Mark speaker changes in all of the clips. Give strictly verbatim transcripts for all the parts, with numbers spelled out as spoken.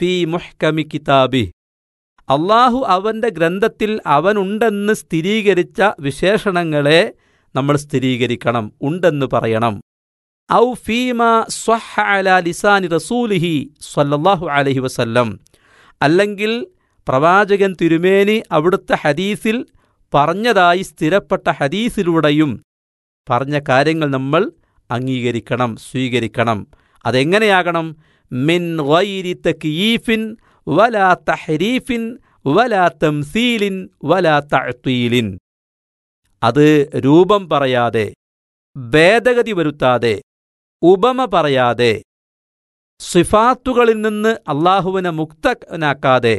Speaker 1: ഫീ മുഹ്കമി കിതാബി, അള്ളാഹു അവൻ്റെ ഗ്രന്ഥത്തിൽ അവനുണ്ടെന്ന് സ്ഥിരീകരിച്ച വിശേഷണങ്ങളെ നമ്മൾ സ്ഥിരീകരിക്കണം, ഉണ്ടെന്ന് പറയണം. ഔ ഫീമ സ്വഹ അലാ ലിസാനി റസൂലിഹി സ്വല്ലല്ലാഹു അലൈഹി വസല്ലം, അല്ലെങ്കിൽ പ്രവാചകൻ തിരുമേനി അവിടുത്തെ ഹദീസിൽ പറഞ്ഞതായി സ്ഥിരപ്പെട്ട ഹദീസിലൂടെയും പറഞ്ഞ കാര്യങ്ങൾ നമ്മൾ അംഗീകരിക്കണം, സ്വീകരിക്കണം. അതെങ്ങനെയാകണം? മിൻ ഗൈരി തക്യീഫിൻ വലാ തഹരീഫിൻ വലാ തംസീലിൻ വലാ തഅ്തീലിൻ. അത് രൂപം പറയാതെ, ഭേദഗതി വരുത്താതെ, ഉപമ പറയാതെ, സിഫാത്തുകളിൽ നിന്ന് അള്ളാഹുവിനെ മുക്തനാക്കാതെ,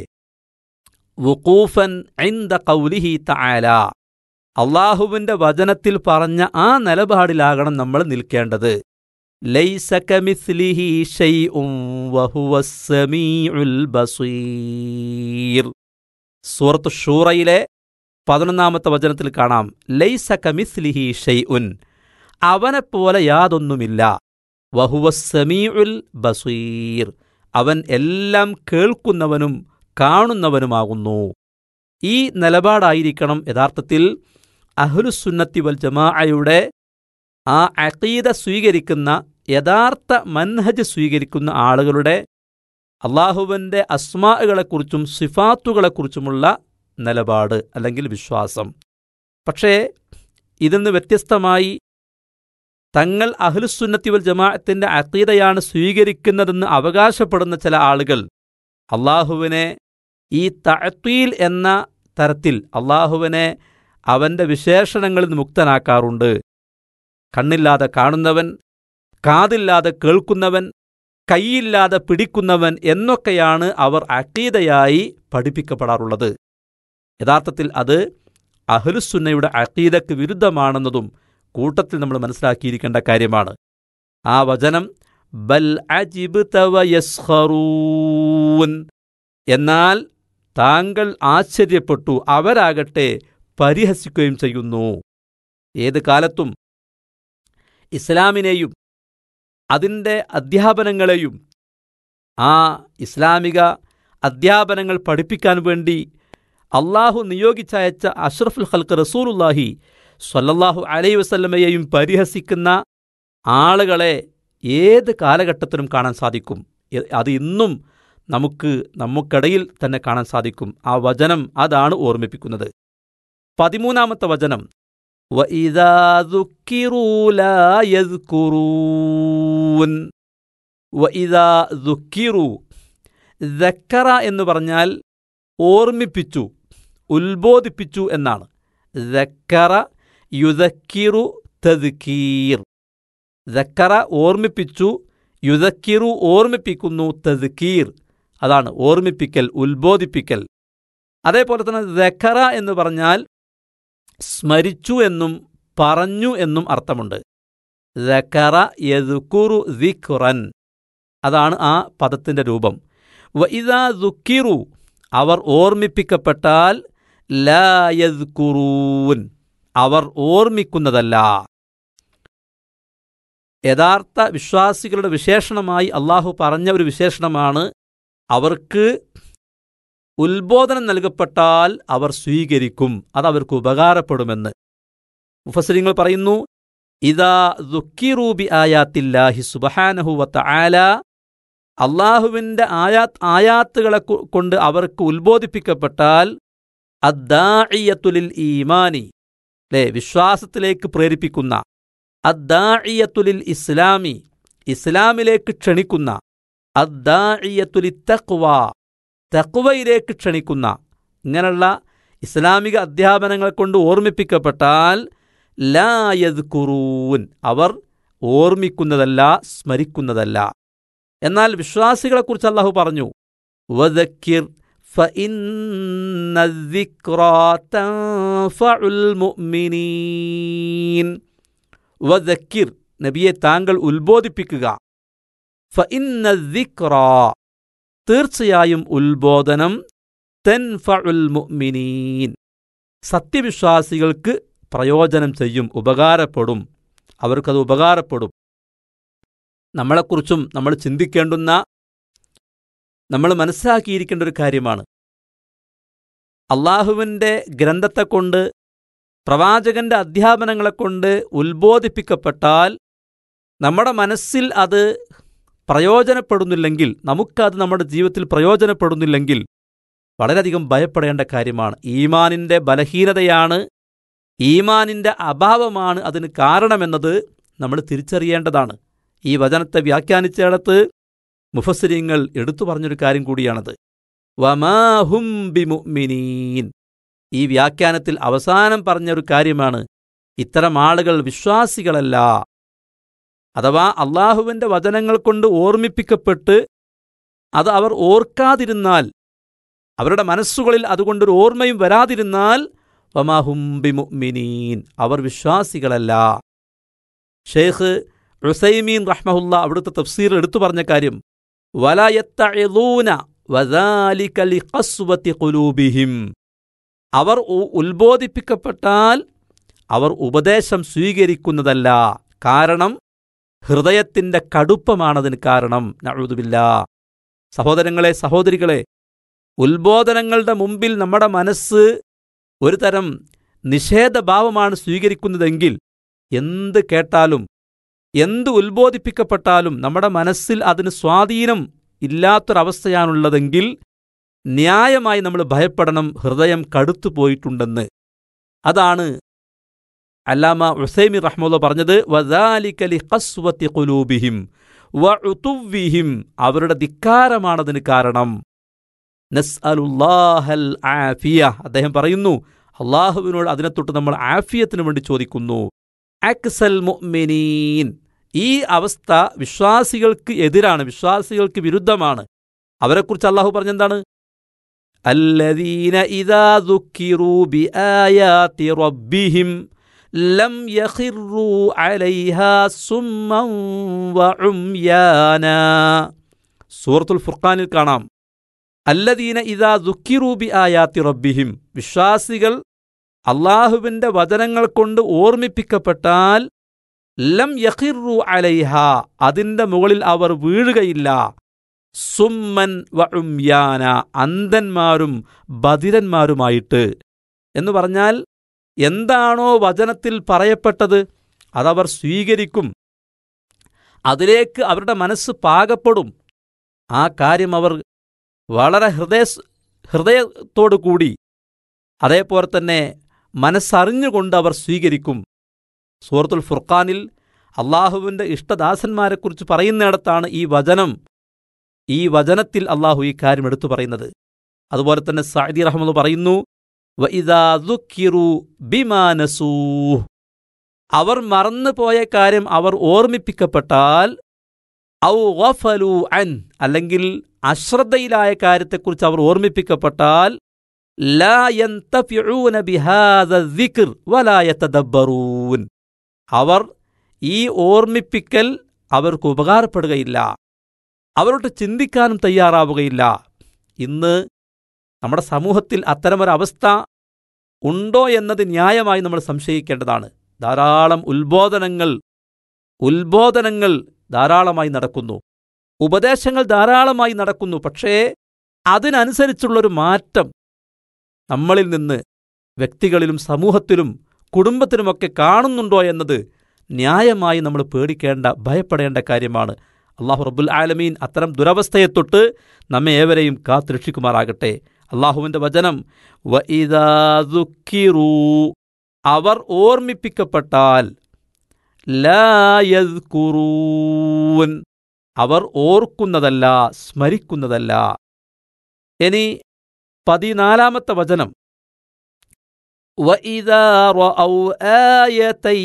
Speaker 1: വുഖൂഫൻ ഇൻദ ഖൗലിഹി തആല, അള്ളാഹുവിൻ്റെ വചനത്തിൽ പറഞ്ഞ ആ നിലപാടിലാകണം നമ്മൾ നിൽക്കേണ്ടത്. ലൈസ കമിസ്ലിഹി ശൈഉൻ വഹുവസ് സമീഉൽ ബസീർ. സൂറത്ത് ഷൂറയിലെ പതിനൊന്നാമത്തെ വചനത്തിൽ കാണാം, ലൈസ കമിസ്ലിഹി ഷൈഉൻ, അവനെപ്പോലെ യാതൊന്നുമില്ല. വഹുവസ് സമീഉൽ ബസീർ, അവൻ എല്ലാം കേൾക്കുന്നവനും കാണുന്നവനുമാകുന്നു. ഈ നിലപാടായിരിക്കണം യഥാർത്ഥത്തിൽ അഹ്ലുസുന്നത്തി വൽ ജമാഅയുടെ ആ അഖീദ സ്വീകരിക്കുന്ന, യഥാർത്ഥ മൻഹജ് സ്വീകരിക്കുന്ന ആളുകളുടെ അള്ളാഹുവിൻ്റെ അസ്മാഅുകളെക്കുറിച്ചും സിഫാത്തുകളെക്കുറിച്ചുമുള്ള നിലപാട് അല്ലെങ്കിൽ വിശ്വാസം. പക്ഷേ ഇതിൽ നിന്ന് വ്യത്യസ്തമായി തങ്ങൾ അഹ്ലുസുന്നത്തി വൽ ജമാഅത്തിൻ്റെ അഖീദയാണ് സ്വീകരിക്കുന്നതെന്ന് അവകാശപ്പെടുന്ന ചില ആളുകൾ അള്ളാഹുവിനെ ഈ തഅ്തീൽ എന്ന തരത്തിൽ അള്ളാഹുവിനെ അവൻ്റെ വിശേഷണങ്ങളിൽ നിന്ന് മുക്തനാക്കാറുണ്ട്. കണ്ണില്ലാതെ കാണുന്നവൻ, കാതില്ലാതെ കേൾക്കുന്നവൻ, കൈയില്ലാതെ പിടിക്കുന്നവൻ എന്നൊക്കെയാണ് അവർ അഖീദയായി പഠിപ്പിക്കപ്പെടാറുള്ളത്. യഥാർത്ഥത്തിൽ അത് അഹ്ലുസുന്നയുടെ അഖീദക്ക് വിരുദ്ധമാണെന്നതും കൂട്ടത്തിൽ നമ്മൾ മനസ്സിലാക്കിയിരിക്കേണ്ട കാര്യമാണ്. ആ വചനം ബൽ അജിബ്ത വയസ്ഖറൂൻ, എന്നാൽ താങ്കൾ ആശ്ചര്യപ്പെട്ടു, അവരാകട്ടെ പരിഹസിക്കുകയും ചെയ്യുന്നു. ഏത് കാലത്തും ഇസ്ലാമിനെയും അതിൻ്റെ അധ്യാപനങ്ങളെയും ആ ഇസ്ലാമിക അധ്യാപനങ്ങൾ പഠിപ്പിക്കാൻ വേണ്ടി അള്ളാഹു നിയോഗിച്ചയച്ച അഷ്റഫുൽ ഖൽഖ് റസൂലുള്ളാഹി സ്വല്ലല്ലാഹു അലൈഹി വസല്ലമയെയും പരിഹസിക്കുന്ന ആളുകളെ ഏത് കാലഘട്ടത്തിലും കാണാൻ സാധിക്കും. അത് ഇന്നും നമുക്ക് നമുക്കിടയിൽ തന്നെ കാണാൻ സാധിക്കും. ആ വചനം അതാണ് ഓർമ്മിപ്പിക്കുന്നത്. പതിമൂന്നാമത്തെ വചനം വഇദാ ദുക്കിറൂ ലാ യദ്കുറൂൻ. വഇദാ ദുക്കിറൂ, ദക്കറ എന്ന് പറഞ്ഞാൽ ഓർമ്മിപ്പിച്ചു, ഉത്ബോധിപ്പിച്ചു എന്നാണ്. ദക്കറ യുദക്കിറു തദ്കീർ. ദക്കറ ഓർമ്മിപ്പിച്ചു, യുദക്കിറു ഓർമ്മിപ്പിക്കുന്നു, തദ്കീർ അതാണ് ഓർമ്മിപ്പിക്കൽ, ഉത്ബോധിപ്പിക്കൽ. അതേപോലെ തന്നെ ദക്കറ എന്ന് പറഞ്ഞാൽ സ്മരിച്ചു എന്നും പറഞ്ഞു എന്നും അർത്ഥമുണ്ട്. ദക്കറ യദ്കുറു ദിക്റൻ, അതാണ് ആ പദത്തിൻ്റെ രൂപം. വഇദാ ദുക്കിറു, അവർ ഓർമ്മിപ്പിക്കപ്പെട്ടാൽ ലാ യദ്കുറൂൻ, അവർ ഓർമ്മിക്കുന്നതല്ല. യഥാർത്ഥ വിശ്വാസികളുടെ വിശേഷണമായി അള്ളാഹു പറഞ്ഞ ഒരു വിശേഷണമാണ്, അവർക്ക് ഉത്ബോധനം നൽകപ്പെട്ടാൽ അവർ സ്വീകരിക്കും, അതവർക്ക് ഉപകാരപ്പെടുമെന്ന്. മുഫസ്സിരിങ്ങൾ പറയുന്നു, ഇദാ ദുക്കിറൂ ബി ആയാത്തില്ലാഹി സുബ്ഹാനഹു വതആല, അള്ളാഹുവിൻ്റെ ആയാത്ത് ആയാത്തുകളെ കൊണ്ട് അവർക്ക് ഉത്ബോധിപ്പിക്കപ്പെട്ടാൽ അദ്ദാഇയത്തു ലിൽ ഈമാനി, അല്ലേ, വിശ്വാസത്തിലേക്ക് പ്രേരിപ്പിക്കുന്ന, അദ്ദാഇയത്തു ലിൽ ഇസ്ലാമി, ഇസ്ലാമിലേക്ക് ക്ഷണിക്കുന്ന, അദ്ദാഇയത്തു ലിത്തഖ്വ, തഖ്വയിലേക്ക് ക്ഷണിക്കുന്ന, ഇങ്ങനെയുള്ള ഇസ്ലാമിക അധ്യാപനങ്ങൾ കൊണ്ട് ഓർമ്മിപ്പിക്കപ്പെട്ടാൽ ലാ യദ്കുറൂൻ, അവർ ഓർമ്മിക്കുന്നതല്ല, സ്മരിക്കുന്നതല്ല. എന്നാൽ വിശ്വാസികളെക്കുറിച്ച് അല്ലാഹു പറഞ്ഞു, വദക്കിർ ഫഇന്ന ദിക്റാ തൻഫഉൽ മുഅ്മിനീൻ. വദക്കിർ, നബിയെ താങ്കൾ ഉത്ബോധിപ്പിക്കുക, ഫഇന്ന ദിക്റാ, തീർച്ചയായും ഉത്ബോധനം, തൻഫഉൽ മുഅ്മിനീൻ, സത്യവിശ്വാസികൾക്ക് പ്രയോജനം ചെയ്യും, ഉപകാരപ്പെടും, അവർക്കത് ഉപകാരപ്പെടും. നമ്മളെക്കുറിച്ചും നമ്മൾ ചിന്തിക്കേണ്ടുന്ന, നമ്മൾ മനസ്സിലാക്കിയിരിക്കേണ്ട ഒരു കാര്യമാണ്. അള്ളാഹുവിൻ്റെ ഗ്രന്ഥത്തെക്കൊണ്ട്, പ്രവാചകന്റെ അധ്യാപനങ്ങളെക്കൊണ്ട് ഉത്ബോധിപ്പിക്കപ്പെട്ടാൽ നമ്മുടെ മനസ്സിൽ അത് പ്രയോജനപ്പെടുന്നില്ലെങ്കിൽ, നമുക്കത് നമ്മുടെ ജീവിതത്തിൽ പ്രയോജനപ്പെടുന്നില്ലെങ്കിൽ വളരെയധികം ഭയപ്പെടേണ്ട കാര്യമാണ്. ഈമാനിൻ്റെ ബലഹീനതയാണ്, ഈമാനിൻ്റെ അഭാവമാണ് അതിന് കാരണമെന്നത് നമ്മൾ തിരിച്ചറിയേണ്ടതാണ്. ഈ വചനത്തെ വ്യാഖ്യാനിച്ചിടത്ത് മുഫസ്സിരീങ്ങൾ എടുത്തു പറഞ്ഞൊരു കാര്യം കൂടിയാണത്. വമാഹും ബിമുഅ്മിനീൻ. ഈ വ്യാഖ്യാനത്തിൽ അവസാനം പറഞ്ഞൊരു കാര്യമാണ്, ഇത്തരം ആളുകൾ വിശ്വാസികളല്ല. അഥവാ അള്ളാഹുവിൻ്റെ വചനങ്ങൾ കൊണ്ട് ഓർമ്മിപ്പിക്കപ്പെട്ട് അത് അവർ ഓർക്കാതിരുന്നാൽ, അവരുടെ മനസ്സുകളിൽ അതുകൊണ്ടൊരു ഓർമ്മയും വരാതിരുന്നാൽ വമാഹും ബിമുഅ്മിനീൻ, അവർ വിശ്വാസികളല്ല. ഷെയ്ഖ് ഉസൈമീൻ റഹ്മഹുല്ല അവിടുത്തെ തഫ്സീറിൽ എടുത്തു പറഞ്ഞ കാര്യം, വലാ യത്തഇളൂന വദാലിക ലിഖസ്വതി ഖുലൂബിഹിം. അവർ ഉത്ബോധിപ്പിക്കപ്പെട്ടാൽ അവർ ഉപദേശം സ്വീകരിക്കുന്നതല്ല, കാരണം ഹൃദയത്തിൻ്റെ കടുപ്പമാണതിന് കാരണം. നഊദുബില്ലാ. സഹോദരങ്ങളെ, സഹോദരികളെ, ഉത്ബോധനങ്ങളുടെ മുമ്പിൽ നമ്മുടെ മനസ്സ് ഒരു തരം നിഷേധഭാവമാണ് സ്വീകരിക്കുന്നതെങ്കിൽ എന്ത് കേട്ടാലും എന്ത് ഉത്ബോധിപ്പിക്കപ്പെട്ടാലും നമ്മുടെ മനസ്സിൽ അതിന് സ്വാധീനം ഇല്ലാത്തൊരവസ്ഥയാണുള്ളതെങ്കിൽ ന്യായമായി നമ്മൾ ഭയപ്പെടണം, ഹൃദയം കടുത്തു പോയിട്ടുണ്ടെന്ന്. അതാണ് അല്ലാമ ഉസൈമി റഹ്മത്തുള്ളാഹി പറഞ്ഞത്, വദാലിക ലിഖസ്വതി ഖുലൂബിഹിം വഉതുവ്വിഹിം, അവരുടെ ധിക്കാരമാണതിന് കാരണം. നസ്അലുല്ലാഹൽ ആഫിയ, അദ്ദേഹം പറയുന്നു, അള്ളാഹുവിനോട് അതിനെ തൊട്ട് നമ്മൾ ആഫിയത്തിന് വേണ്ടി ചോദിക്കുന്നു. അക്സൽ മുഅ്മിനീൻ, ഈ അവസ്ഥ വിശ്വാസികൾക്ക് എതിരാണ്, വിശ്വാസികൾക്ക് വിരുദ്ധമാണ്. അവരെക്കുറിച്ച് അള്ളാഹു പറഞ്ഞെന്താണ്? അല്ലദീന ഇദാ ദുക്കിറൂ ബിആയാതി റബ്ബിഹിം ലം യഖിറൂ അലൈഹാ സുമ്മൻ വഉംയാനാ. സൂറത്തുൽ ഫുർഖാനിൽ കാണാം, അല്ലദീന ഇദാ ദുക്കിറൂ ബിആയാതി റബ്ബിഹിം, വിശ്വാസികൾ അള്ളാഹുവിൻ്റെ വചനങ്ങൾ കൊണ്ട് ഓർമ്മിപ്പിക്കപ്പെട്ടാൽ ലം യഖിറൂ അലൈഹ, അതിൻ്റെ മുകളിൽ അവർ വീഴുകയില്ല. സുമ്മൻ വഉംയാന, അന്ധന്മാരും ബധിരന്മാരുമായിട്ട്. എന്ന് പറഞ്ഞാൽ എന്താണോ വചനത്തിൽ പറയപ്പെട്ടത് അതവർ സ്വീകരിക്കും, അതിലേക്ക് അവരുടെ മനസ്സ് പാകപ്പെടും. ആ കാര്യം അവർ വളരെ ഹൃദയ ഹൃദയത്തോടു കൂടി അതേപോലെ തന്നെ മനസ്സറിഞ്ഞുകൊണ്ട് അവർ സ്വീകരിക്കും. സൂറത്തുൽ ഫുർഖാനിൽ അള്ളാഹുവിൻ്റെ ഇഷ്ടദാസന്മാരെക്കുറിച്ച് പറയുന്നിടത്താണ് ഈ വചനം ഈ വചനത്തിൽ അള്ളാഹു ഈ കാര്യം എടുത്തു പറയുന്നത്. അതുപോലെ തന്നെ സഅദി റഹ്മത്തുള്ളാഹി പറയുന്നു, വഇദാ ദുക്കിറൂ ബിമാ നസൂഹ്, അവർ മറന്നുപോയ കാര്യം അവർ ഓർമ്മിപ്പിക്കപ്പെട്ടാൽ, ഔ ഗഫലൂ അൻ, അല്ലെങ്കിൽ അശ്രദ്ധയിലായ കാര്യത്തെക്കുറിച്ച് അവർ ഓർമ്മിപ്പിക്കപ്പെട്ടാൽ, ലാ യന്തഫിഊന ബിഹാദ ദിക്ർ വലാ യതദബ്ബറൂൻ, അവർ ഈ ഓർമ്മിപ്പിക്കൽ അവർക്ക് ഉപകാരപ്പെടുകയില്ല, അവരോട്ട് ചിന്തിക്കാനും തയ്യാറാവുകയില്ല. ഇന്ന് നമ്മുടെ സമൂഹത്തിൽ അത്തരമൊരവസ്ഥ ഉണ്ടോ എന്നത് ന്യായമായി നമ്മൾ സംശയിക്കേണ്ടതാണ്. ധാരാളം ഉത്ബോധനങ്ങൾ ഉത്ബോധനങ്ങൾ ധാരാളമായി നടക്കുന്നു, ഉപദേശങ്ങൾ ധാരാളമായി നടക്കുന്നു. പക്ഷേ അതിനനുസരിച്ചുള്ളൊരു മാറ്റം നമ്മളിൽ നിന്ന് വ്യക്തികളിലും സമൂഹത്തിലും കുടുംബത്തിലുമൊക്കെ കാണുന്നുണ്ടോ എന്നത് ന്യായമായി നമ്മൾ പേടിക്കേണ്ട, ഭയപ്പെടേണ്ട കാര്യമാണ്. അള്ളാഹു റബ്ബുൽ ആലമീൻ അത്തരം ദുരവസ്ഥയെ തൊട്ട് നമ്മെ ഏവരെയും കാത്തുരക്ഷിക്കുമാറാകട്ടെ. അള്ളാഹുവിൻ്റെ വചനം, വഇദാ ദുക്കിറൂ, അവർ ഓർമ്മിപ്പിക്കപ്പെട്ടാൽ, ലാ യദ്കുറൂൻ, അവർ ഓർക്കുന്നതല്ല, സ്മരിക്കുന്നതല്ല. ഇനി പതിനാലാമത്തെ വചനം, വഇദാ റഅൗ ആയതൻ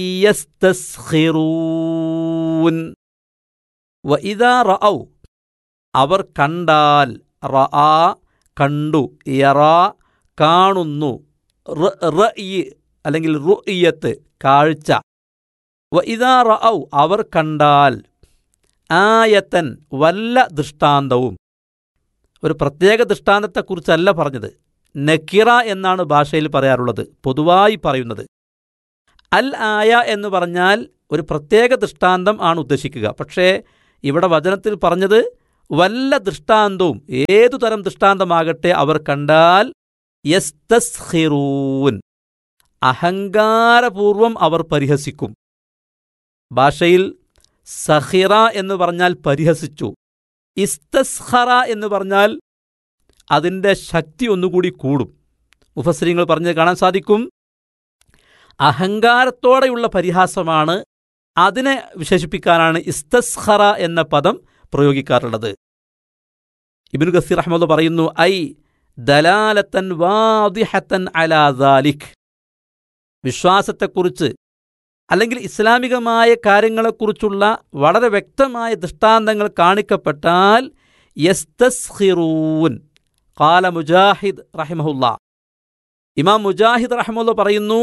Speaker 1: യസ്തസ്ഖിറൂൻ. വഇദാ റഅൗ, അവർ കണ്ടാൽ, റആ കണ്ടു, യറാ കാണുന്നു, റഅയ് അല്ലെങ്കിൽ റുഅയത്ത് കാഴ്ച. വഇദാ റഅൗ, അവർ കണ്ടാൽ, ആയതൻ വല്ല ദൃഷ്ടാന്തവും, ഒരു പ്രത്യേക ദൃഷ്ടാന്തത്തെക്കുറിച്ചല്ല പറഞ്ഞത്, നക്കിറ എന്നാണ് ഭാഷയിൽ പറയാറുള്ളത്, പൊതുവായി പറയുന്നത്. അൽ ആയ എന്ന് പറഞ്ഞാൽ ഒരു പ്രത്യേക ദൃഷ്ടാന്തം ആണ് ഉദ്ദേശിക്കുക. പക്ഷേ ഇവിടെ വചനത്തിൽ പറഞ്ഞത് വല്ല ദൃഷ്ടാന്തവും ഏതു തരം ദൃഷ്ടാന്തമാകട്ടെ അവർ കണ്ടാൽ യസ്തസ്ഖിറൂൻ, അഹങ്കാരപൂർവം അവർ പരിഹസിക്കും. ഭാഷയിൽ സഖിറ എന്ന് പറഞ്ഞാൽ പരിഹസിച്ചു, ഇസ്തസ്ഖറ എന്ന് പറഞ്ഞാൽ അതിൻ്റെ ശക്തി ഒന്നുകൂടി കൂടും. മുഫസ്സിരീങ്ങൾ പറഞ്ഞത് കാണാൻ സാധിക്കും, അഹങ്കാരത്തോടെയുള്ള പരിഹാസമാണ്, അതിനെ വിശേഷിപ്പിക്കാനാണ് ഇസ്തസ്ഖറ എന്ന പദം പ്രയോഗിക്കാറുള്ളത്. ഇബ്നു കസീർ റഹ്മത്തുള്ളാഹി പറയുന്നു, ഐ ദലാലത്തൻ വാദിഹത്തൻ അലാ ദാലിക്, വിശ്വാസത്തെക്കുറിച്ച് അല്ലെങ്കിൽ ഇസ്ലാമികമായ കാര്യങ്ങളെക്കുറിച്ചുള്ള വളരെ വ്യക്തമായ ദൃഷ്ടാന്തങ്ങൾ കാണിക്കപ്പെട്ടാൽ യസ്തസ്ഖിറൂൻ. ഖാല മുജാഹിദ് റഹിമഹുല്ലാ, ഇമാം മുജാഹിദ് റഹിമഹുല്ലാ പറയുന്നു,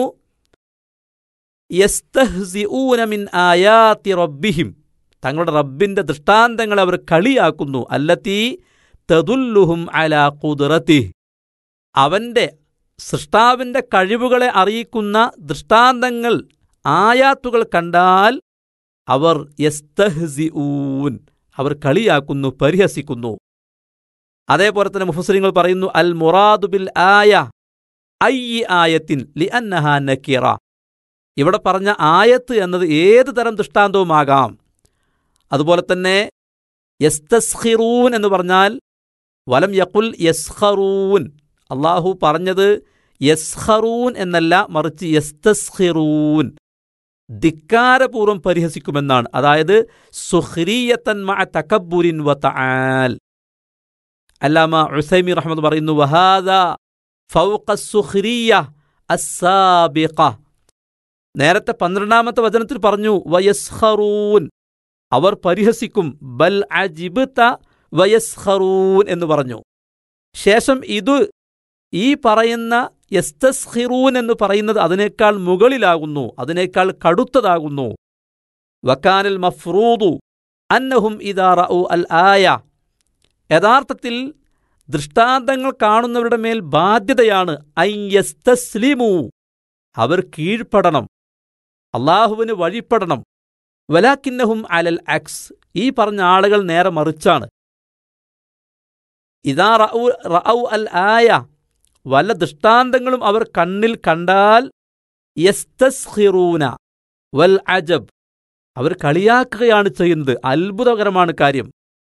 Speaker 1: യസ്തഹ്സിഊന മിൻ ആയാതി റബ്ബിഹിം, തങ്ങളുടെ റബ്ബിന്റെ ദൃഷ്ടാന്തങ്ങളെ അവർ കളിയാക്കുന്നു. അല്ലത്തി തദുല്ലുഹും അലാ ഖുദ്റതിഹി, അവന്റെ സൃഷ്ടാവിന്റെ കഴിവുകളെ അറിയിക്കുന്ന ദൃഷ്ടാന്തങ്ങൾ, ആയാത്തുകൾ കണ്ടാൽ അവർ യസ്തഹ്സിഊൻ, അവർ കളിയാക്കുന്നു, പരിഹസിക്കുന്നു. അതേപോലെ തന്നെ മുഫസ്സിരീങ്ങൾ പറയുന്നു, അൽ മുറാദു ബിൽ ആയ അയ്യി ആയത്തിൻ ലിഅന്നഹാ നകിറ, ഇവിടെ പറഞ്ഞ ആയത്ത് എന്നത് ഏത് തരം ദൃഷ്ടാന്തവുമാകാം. അതുപോലെ തന്നെ യസ്തസ്ഖിറൂൻ എന്ന് പറഞ്ഞാൽ വലം യഖുൽ യസ്ഖറൂൻ, അള്ളാഹു പറഞ്ഞത് യസ്ഖറൂൻ എന്നല്ല, മറിച്ച് യസ്തസ്ഖിറൂൻ, ധിക്കാരപൂർവ്വം പരിഹസിക്കുമെന്നാണ്. അതായത് സുഖ്രിയത്തൻ മഅ തകബ്ബുരിൻ വതആൽ. അല്ലാമ ഉസൈമി റഹ്മത്ത് പറയുന്നു, വഹാദാ ഫൗഖ സുഖ്രിയ അസ്സാബിഖ, നേരത്തെ പന്ത്രണ്ടാമത്തെ വചനത്തിൽ പറഞ്ഞു വയസ്ഖറൂൻ, അവർ പരിഹസിക്കും, ബൽ അജിബ്ത വയസ്ഖറൂൻ എന്ന് പറഞ്ഞു. ശേഷം ഇത് ഈ പറയുന്ന യസ്തസ്ഖിറൂൻ എന്ന് പറയുന്നത് അതിനേക്കാൾ മുകളിലാകുന്നു, അതിനേക്കാൾ കടുത്തതാകുന്നു. വക്കാനൽ മഫ്റൂദു അന്നഹും ഇദാ റഅൂ അൽ ആയ, യഥാർത്ഥത്തിൽ ദൃഷ്ടാന്തങ്ങൾ കാണുന്നവരുടെ മേൽ ബാധ്യതയാണ് അൻ യസ്തസ്ലിമൂ, അവർ കീഴ്പ്പെടണം, അള്ളാഹുവിന് വഴിപ്പെടണം. വലാക്കിന്നഹും അലൽ അക്സ്, ഈ പറഞ്ഞ ആളുകൾ നേരെ മറിച്ചാണ്. ഇദാ റഅൂ റഅൂ അൽ ആയ, വല്ല ദൃഷ്ടാന്തങ്ങളും അവർ കണ്ണിൽ കണ്ടാൽ യസ്തസ്ഖിറൂന വൽ അജബ്, അവർ കളിയാക്കുകയാണ് ചെയ്യുന്നത്, അത്ഭുതകരമാണ് കാര്യം.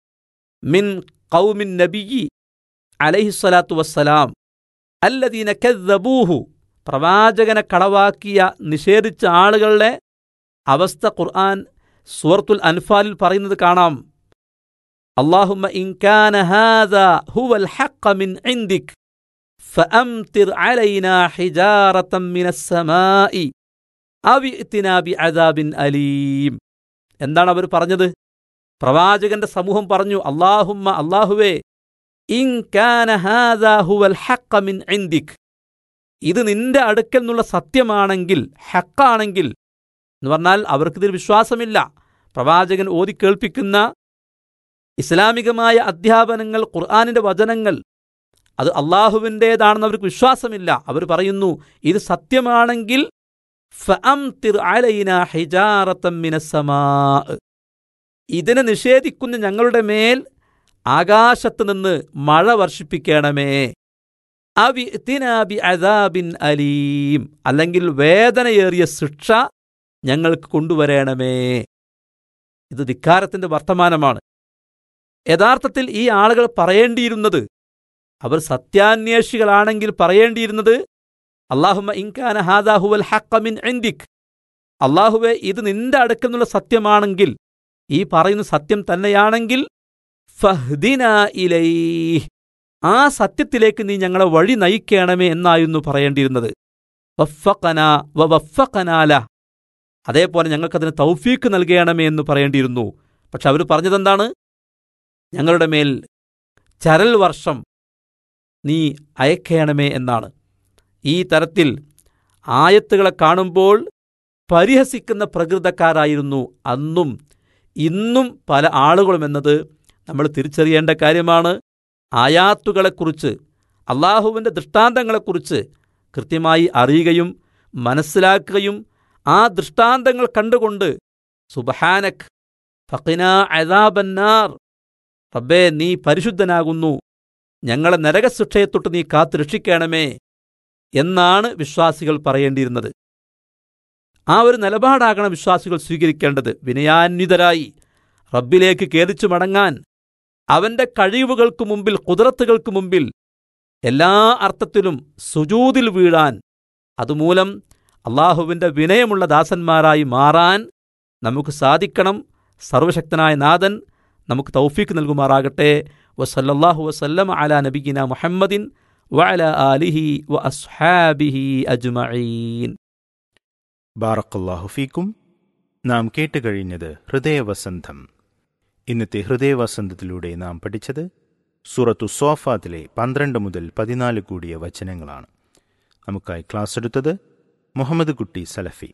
Speaker 1: മിൻ ഖൗമിൻ നബിയ്യി അലൈഹിസ്സലാത്തു വസ്സലാം അല്ലദീന കദ്ദബൂഹു, പ്രവാചകനെ കളവാക്കിയ നിഷേധിച്ച ആളുകളുടെ അവസ്ഥ ഖുർആൻ സൂറത്തുൽ അൻഫാലിൽ പറയുന്നത് കാണാം. അല്ലാഹുമ്മ ഇൻ കാന ഹാദാ ഹുവൽ ഹഖ്ഖ മിൻ ഇൻദിക് ഫഅംതിർ അലൈനാ ഹിജാറതൻ മിനസ് സമാഇ അവ ഇഅ്തിനാ ബിഅദാബിൻ അലീം. എന്താണ് അവർ പറഞ്ഞത്? പ്രവാചകന്റെ സമൂഹം പറഞ്ഞു, അല്ലാഹുമ്മ, അല്ലാഹുവേ, ഇൻ കാന ഹാദാ ഹുവൽ ഹഖ്ഖ മിൻ ഇൻദിക്, ഇത് നിന്റെ അടുക്കൽ നിന്നുള്ള സത്യമാണെങ്കിൽ, ഹക്കാണെങ്കിൽ എന്ന് പറഞ്ഞാൽ അവർക്കിതിൽ വിശ്വാസമില്ല. പ്രവാചകൻ ഓതി കേൾപ്പിക്കുന്ന ഇസ്ലാമികമായ അധ്യാപനങ്ങൾ, ഖുർആനിന്റെ വചനങ്ങൾ, അത് അള്ളാഹുവിൻ്റേതാണെന്ന് അവർക്ക് വിശ്വാസമില്ല. അവർ പറയുന്നു, ഇത് സത്യമാണെങ്കിൽ ഫഅംതിർ അലൈനാ ഹിജാറതൻ മിനസ് സമാഅ്, ഇതിനെ നിഷേധിക്കുന്ന ഞങ്ങളുടെ മേൽ ആകാശത്ത് നിന്ന് മഴ വർഷിപ്പിക്കണമേ. അവ ഇഅ്തിനാ ബിഅദാബിൻ അലീം, അല്ലെങ്കിൽ വേദനയേറിയ ശിക്ഷ ഞങ്ങൾക്ക് കൊണ്ടുവരണമേ. ഇത് ധിക്കാരത്തിന്റെ വർത്തമാനമാണ്. യഥാർത്ഥത്തിൽ ഈ ആളുകൾ പറയേണ്ടിയിരുന്നത്, അവർ സത്യാന്വേഷികളാണെങ്കിൽ പറയേണ്ടിയിരുന്നത്, അല്ലാഹുമ്മ ഇൻ കാന ഹാദാ ഹുവൽ ഹഖ്ഖ മിൻ ഇൻദിക്, അല്ലാഹുവേ, ഇത് നിന്റെ അടുക്കൽ നിന്നുള്ള സത്യമാണെങ്കിൽ, ഈ പറയുന്ന സത്യം തന്നെയാണെങ്കിൽ, ഫഹ്ദിനാ ഇലൈഹി, ആ സത്യത്തിലേക്ക് നീ ഞങ്ങളെ വഴി നയിക്കണമേ എന്നായിരുന്നു പറയേണ്ടിയിരുന്നത്. വഫഖനാ വവഫഖനാ ലഹ്, അതേപോലെ ഞങ്ങൾക്കതിന് തൗഫീക്ക് നൽകണമേ എന്ന് പറയേണ്ടിയിരുന്നു. പക്ഷെ അവർ പറഞ്ഞതെന്താണ്? ഞങ്ങളുടെ മേൽ ചരൽ വർഷം നീ അയക്കണമേ എന്നാണ്. ഈ തരത്തിൽ ആയത്തുകളെ കാണുമ്പോൾ പരിഹസിക്കുന്ന പ്രകൃതക്കാരായിരുന്നു അന്നും ഇന്നും പല ആളുകളും എന്നത് നമ്മൾ തിരിച്ചറിയേണ്ട കാര്യമാണ്. ആയാത്തുകളെക്കുറിച്ച്, അള്ളാഹുവിൻ്റെ ദൃഷ്ടാന്തങ്ങളെക്കുറിച്ച് കൃത്യമായി അറിയുകയും മനസ്സിലാക്കുകയും ആ ദൃഷ്ടാന്തങ്ങൾ കണ്ടുകൊണ്ട് സുബ്ഹാനക് ഫഖിനാ അദാബന്നാർ, റബ്ബേ നീ പരിശുദ്ധനാകുന്നു, ഞങ്ങളെ നരകശിക്ഷയെ തൊട്ട് നീ കാത്തു രക്ഷിക്കണമേ എന്നാണ് വിശ്വാസികൾ പറയേണ്ടിയിരുന്നത്. ആ ഒരു നിലപാടാകണം വിശ്വാസികൾ സ്വീകരിക്കേണ്ടത്. വിനയാന്വിതരായി റബ്ബിലേക്ക് ഖേദിച്ചു മടങ്ങാൻ, അവന്റെ കഴിവുകൾക്ക് മുമ്പിൽ, ഖുദ്റത്തുകൾക്ക് മുമ്പിൽ എല്ലാ അർത്ഥത്തിലും സുജൂദിൽ വീഴാൻ, അതുമൂലം അള്ളാഹുവിൻ്റെ വിനയമുള്ള ദാസന്മാരായി മാറാൻ നമുക്ക് സാധിക്കണം. സർവശക്തനായ നാഥൻ നമുക്ക് തൗഫീക്ക് നൽകുമാറാകട്ടെ. വസല്ലല്ലാഹു വസല്ലമ അലാ നബിയിന മുഹമ്മദിൻ വഅലാ ആലിഹി വഅസ്ഹാബിഹി അജ്മഈൻ.
Speaker 2: ബാറക്കല്ലാഹു ഫീക്കും. നാം കേട്ടുകഴിഞ്ഞത് ഹൃദയവസന്തം. ഇന്നത്തെ ഹൃദയവസന്തത്തിലൂടെ നാം പഠിച്ചത് സൂറത്തു സ്വാഫാത്തിലെ പന്ത്രണ്ട് മുതൽ പതിനാല് കൂടിയ വചനങ്ങളാണ്. നമുക്കായി ക്ലാസ് എടുത്തത് മുഹമ്മദ് കുട്ടി സലഫി.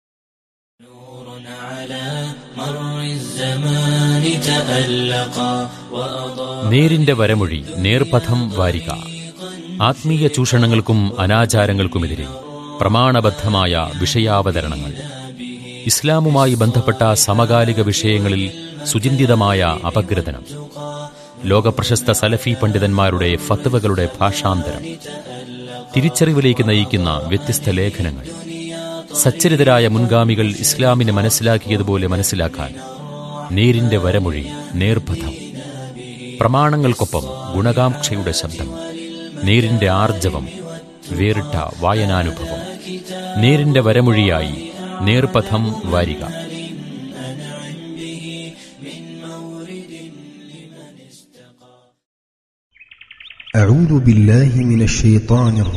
Speaker 3: നേരിന്റെ വരമൊഴി, നേർപഥം വാരിക. ആത്മീയ ചൂഷണങ്ങൾക്കും അനാചാരങ്ങൾക്കുമെതിരെ പ്രമാണബദ്ധമായ വിഷയാവതരണങ്ങൾ. ഇസ്ലാമുമായി ബന്ധപ്പെട്ട സമകാലിക വിഷയങ്ങളിൽ സുചിന്തിതമായ അപഗ്രഥനം. ലോകപ്രശസ്ത സലഫി പണ്ഡിതന്മാരുടെ ഫത്വകളുടെ ഭാഷാന്തരം. തിരിച്ചറിവിലേക്ക് നയിക്കുന്ന വ്യത്യസ്ത ലേഖനങ്ങൾ. സച്ചരിതരായ മുൻഗാമികൾ ഇസ്ലാമിനെ മനസ്സിലാക്കിയതുപോലെ മനസ്സിലാക്കാൻ നേരിന്റെ വരമൊഴി, നേർപഥം. പ്രമാണങ്ങൾക്കൊപ്പം ഗുണകാംക്ഷയുടെ ശബ്ദം. നേരിന്റെ ആർജവം, വേറിട്ട വായനാനുഭവം. നേരിന്റെ വരമൊഴിയായി നേർപഥം വാരിക.
Speaker 4: أعوذ بالله من الشيطان الرجيم.